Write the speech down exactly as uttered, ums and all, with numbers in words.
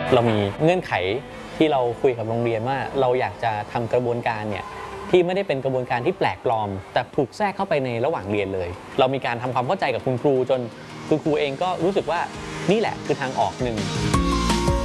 เรามีเงื่อนไขที่เราคุยกับโรงเรียนว่าเราอยากจะทำกระบวนการเนี่ยที่ไม่ได้เป็นกระบวนการที่แปลกปลอมแต่ถูกแทรกเข้าไปในระหว่างเรียนเลยเรามีการทำความเข้าใจกับคุณครูจนคุณครูเองก็รู้สึกว่านี่แหละคือทางออกหนึ่ง